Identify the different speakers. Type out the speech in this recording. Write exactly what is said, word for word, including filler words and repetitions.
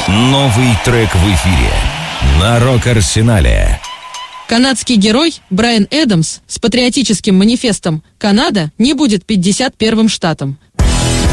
Speaker 1: Новый трек в эфире на Рок-Арсенале.
Speaker 2: Канадский герой Брайан Эдамс с патриотическим манифестом «Канада не будет пятьдесят первым штатом».